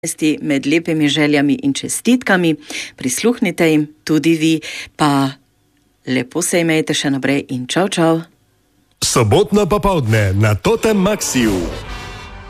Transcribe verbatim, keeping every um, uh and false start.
med lepimi željami in čestitkami. Prisluhnite jim tudi vi, pa lepo se imejte še naprej in čau, čau. Sobotno popoldne na Totem Maxiju.